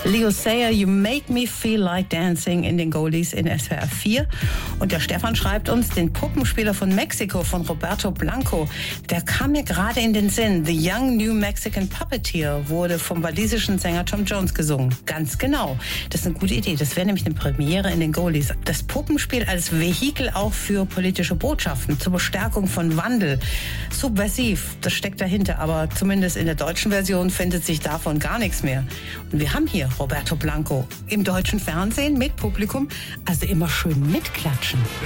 Leo Sayer, You Make Me Feel Like Dancing in den Goldies in SWR 4. Und der Stefan schreibt uns, den Puppenspieler von Mexiko, von Roberto Blanco, der kam mir gerade in den Sinn. The Young New Mexican Puppeteer wurde vom walisischen Sänger Tom Jones gesungen. Ganz genau. Das ist eine gute Idee. Das wäre nämlich eine Premiere in den Goldies. Das Puppenspiel als Vehikel auch für politische Botschaften, zur Bestärkung von Wandel. Subversiv, das steckt dahinter. Aber zumindest in der deutschen Version findet sich davon gar nichts mehr. Und wir haben hier Roberto Blanco im deutschen Fernsehen mit Publikum. Also immer schön mitklatschen.